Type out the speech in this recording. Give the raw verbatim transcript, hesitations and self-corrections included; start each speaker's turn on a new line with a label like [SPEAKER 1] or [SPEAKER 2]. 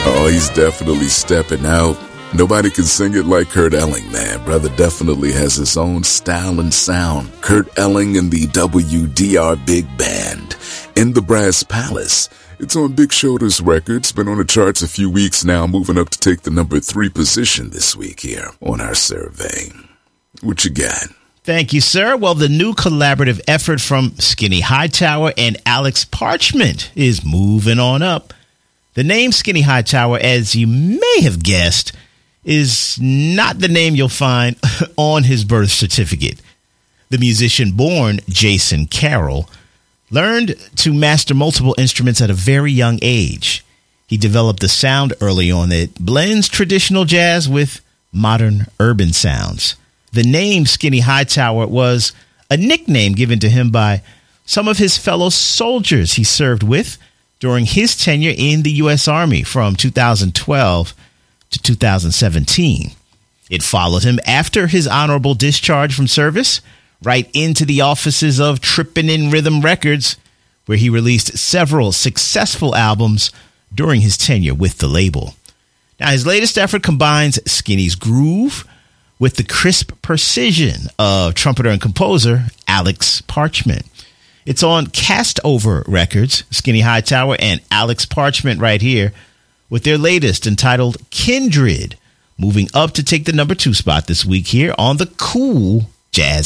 [SPEAKER 1] Oh, he's definitely stepping out. Nobody can sing it like Kurt Elling, man. Brother definitely has his own style and sound. Kurt Elling and the W D R Big Band in the Brass Palace. It's on Big Shoulders Records, been on the charts a few weeks now, moving up to take the number three position this week here on our survey. What you got?
[SPEAKER 2] Thank you, sir. Well, the new collaborative effort from Skinny Hightower and Alex Parchment is moving on up. The name Skinny Hightower, as you may have guessed, is not the name you'll find on his birth certificate. The musician born Jason Carroll learned to master multiple instruments at a very young age. He developed a sound early on that blends traditional jazz with modern urban sounds. The name Skinny Hightower was a nickname given to him by some of his fellow soldiers he served with during his tenure in the U S Army from two thousand twelve to two thousand seventeen. It followed him after his honorable discharge from service right into the offices of Trippin' in Rhythm Records, where he released several successful albums during his tenure with the label. Now, his latest effort combines Skinny's groove with the crisp precision of trumpeter and composer Alex Parchment. It's on Castover Records, Skinny Hightower and Alex Parchment right here, with their latest entitled Kindred, moving up to take the number two spot this week here on the Cool Jazz